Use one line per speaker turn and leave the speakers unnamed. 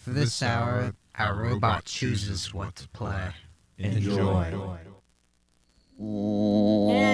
For this hour, our robot chooses what to play.
Enjoy.
Yeah.